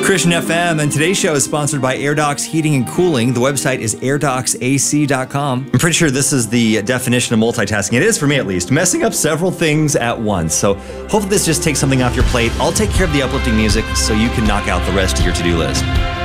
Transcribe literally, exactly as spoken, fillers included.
Christian F M, and today's show is sponsored by AirDocs Heating and Cooling. The website is air docs A C dot com. I'm pretty sure this is the definition of multitasking. It is for me, at least. Messing up several things at once. So hopefully this just takes something off your plate. I'll take care of the uplifting music so you can knock out the rest of your to-do list.